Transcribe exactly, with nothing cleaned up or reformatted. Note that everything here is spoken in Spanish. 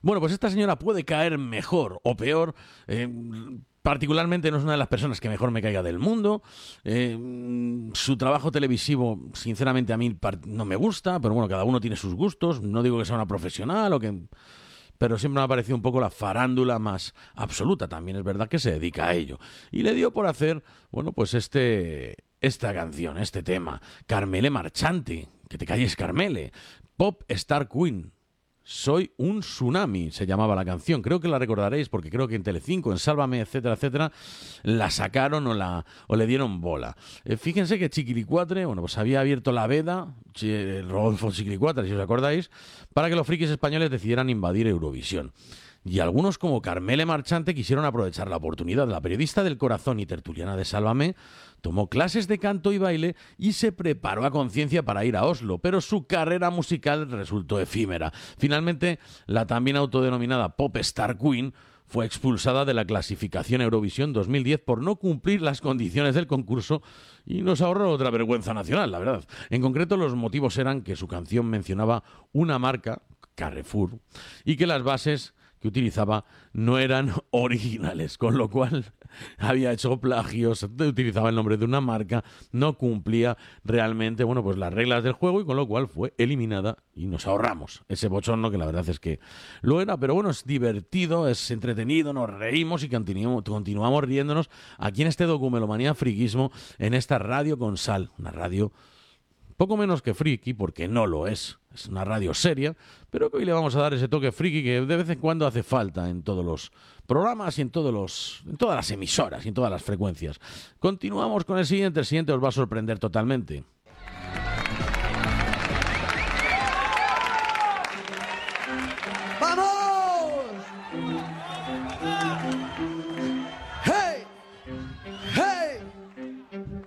Bueno, pues esta señora puede caer mejor o peor. Eh, particularmente no es una de las personas que mejor me caiga del mundo. Eh, su trabajo televisivo, sinceramente, a mí no me gusta, pero bueno, cada uno tiene sus gustos. No digo que sea una profesional o que... pero siempre me ha parecido un poco la farándula más absoluta. También es verdad que se dedica a ello. Y le dio por hacer, bueno, pues este... esta canción, este tema, Carmele Marchante, que te calles Carmele, Pop Star Queen, Soy un tsunami, se llamaba la canción. Creo que la recordaréis porque creo que en Telecinco, en Sálvame, etcétera, etcétera, la sacaron o, la, o le dieron bola. Eh, fíjense que Chiquilicuatre, bueno, pues había abierto la veda, Rodolfo Chiquilicuatre, si os acordáis, para que los frikis españoles decidieran invadir Eurovisión. Y algunos, como Carmele Marchante, quisieron aprovechar la oportunidad. La periodista del Corazón y tertuliana de Sálvame tomó clases de canto y baile y se preparó a conciencia para ir a Oslo, pero su carrera musical resultó efímera. Finalmente, la también autodenominada Pop Star Queen fue expulsada de la clasificación Eurovisión dos mil diez por no cumplir las condiciones del concurso y nos ahorró otra vergüenza nacional, la verdad. En concreto, los motivos eran que su canción mencionaba una marca, Carrefour, y que las bases que utilizaba no eran originales, con lo cual había hecho plagios, utilizaba el nombre de una marca, no cumplía realmente, bueno, pues las reglas del juego, y con lo cual fue eliminada y nos ahorramos ese bochorno que la verdad es que lo era. Pero bueno, es divertido, es entretenido, nos reímos y continuamos, continuamos riéndonos aquí en este Documelomanía Friquismo, en esta radio con sal, una radio poco menos que friki, porque no lo es. Es una radio seria, pero que hoy le vamos a dar ese toque friki que de vez en cuando hace falta en todos los programas y en, todos los, en todas las emisoras y en todas las frecuencias. Continuamos con el siguiente. El siguiente os va a sorprender totalmente. ¡Vamos!